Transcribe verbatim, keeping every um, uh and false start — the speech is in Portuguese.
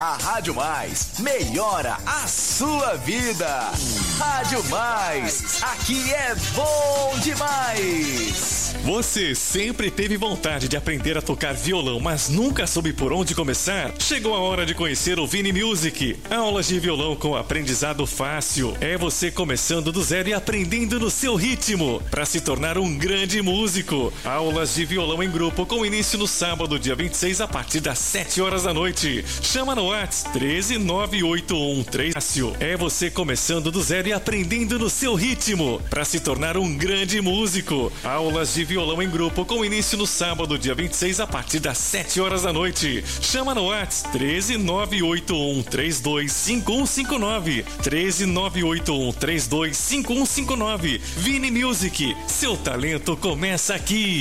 A Rádio Mais melhora a sua vida. Rádio Mais, aqui é bom demais. Você sempre teve vontade de aprender a tocar violão, mas nunca soube por onde começar? Chegou a hora de conhecer o Vini Music. Aulas de violão com aprendizado fácil. É você começando do zero e aprendendo no seu ritmo, para se tornar um grande músico. Aulas de violão em grupo com início no sábado, dia vinte e seis, a partir das sete horas da noite. Chama no WhatsApp treze nove oito um três. É você começando do zero e aprendendo no seu ritmo, para se tornar um grande músico. Aulas de violão em grupo com início no sábado, dia vinte e seis, a partir das sete horas da noite. Chama no WhatsApp treze nove oito um três dois cinco um cinco nove. treze nove oito um três dois cinco um cinco nove. Vini Music, seu talento começa aqui.